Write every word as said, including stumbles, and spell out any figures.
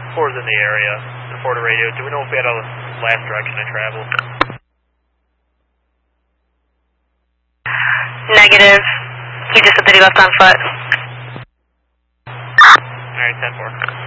four's in the area. four to radio. Do we know if we had a last direction of travel? Negative. He just said that he left on foot. Alright, ten four.